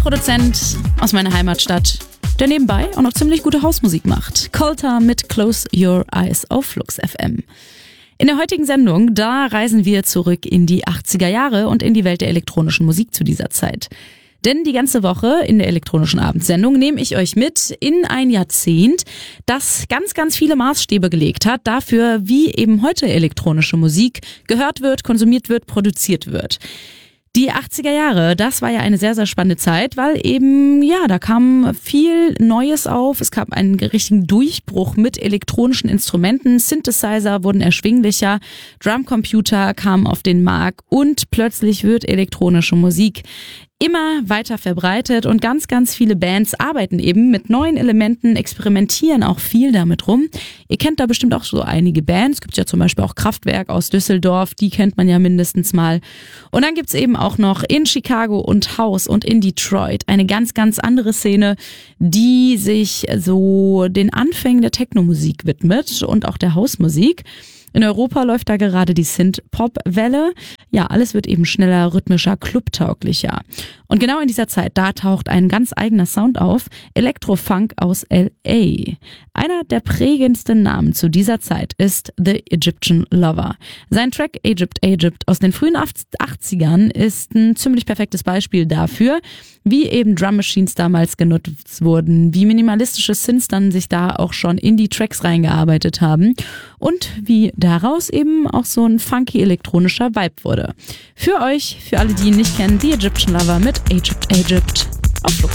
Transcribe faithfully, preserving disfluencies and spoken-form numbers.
Produzent aus meiner Heimatstadt, der nebenbei auch noch ziemlich gute Hausmusik macht. Colter mit Close Your Eyes auf Flux F M. In der heutigen Sendung, da reisen wir zurück in die achtziger Jahre und in die Welt der elektronischen Musik zu dieser Zeit. Denn die ganze Woche in der elektronischen Abendsendung nehme ich euch mit in ein Jahrzehnt, das ganz, ganz viele Maßstäbe gelegt hat dafür, wie eben heute elektronische Musik gehört wird, konsumiert wird, produziert wird. Die achtziger Jahre, das war ja eine sehr, sehr spannende Zeit, weil eben, ja, da kam viel Neues auf. Es gab einen richtigen Durchbruch mit elektronischen Instrumenten. Synthesizer wurden erschwinglicher, Drumcomputer kamen auf den Markt und plötzlich wird elektronische Musik immer weiter verbreitet und ganz, ganz viele Bands arbeiten eben mit neuen Elementen, experimentieren auch viel damit rum. Ihr kennt da bestimmt auch so einige Bands. Es gibt ja zum Beispiel auch Kraftwerk aus Düsseldorf, die kennt man ja mindestens mal. Und dann gibt's eben auch noch in Chicago und House und in Detroit eine ganz, ganz andere Szene, die sich so den Anfängen der Technomusik widmet und auch der Hausmusik. In Europa läuft da gerade die Synth-Pop-Welle. Ja, alles wird eben schneller, rhythmischer, clubtauglicher. Und genau in dieser Zeit, da taucht ein ganz eigener Sound auf, Electro-Funk aus L A. Einer der prägendsten Namen zu dieser Zeit ist The Egyptian Lover. Sein Track Egypt, Egypt aus den frühen achtzigern ist ein ziemlich perfektes Beispiel dafür, wie eben Drum Machines damals genutzt wurden, wie minimalistische Synths dann sich da auch schon in die Tracks reingearbeitet haben und wie daraus eben auch so ein funky elektronischer Vibe wurde. Für euch, für alle, die ihn nicht kennen, The Egyptian Lover mit Egypt, Egypt auf Flux.